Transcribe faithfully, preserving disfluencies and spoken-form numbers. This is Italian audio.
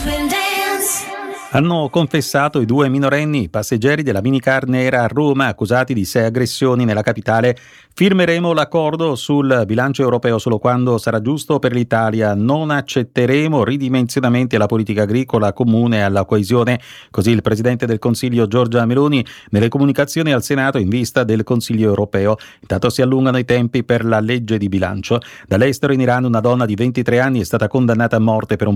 Hanno confessato i due minorenni passeggeri della minicar nera a Roma accusati di sei aggressioni nella capitale. Firmeremo l'accordo sul bilancio europeo solo quando sarà giusto per l'Italia. Non accetteremo ridimensionamenti alla politica agricola comune e alla coesione. Così il Presidente del Consiglio Giorgia Meloni nelle comunicazioni al Senato in vista del Consiglio europeo. Intanto si allungano i tempi per la legge di bilancio. Dall'estero in Iran una donna di ventitré anni è stata condannata a morte per un